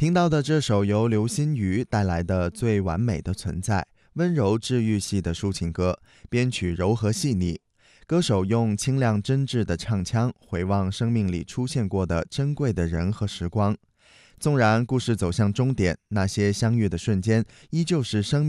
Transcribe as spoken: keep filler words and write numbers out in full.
听到的这首由刘心瑜带来的《最完美的存在》，温柔治愈系的抒情歌，编曲柔和细腻，歌手用清亮真挚的唱腔回望生命里出现过的珍贵的人和时光。纵然故事走向终点，那些相遇的瞬间依旧是生命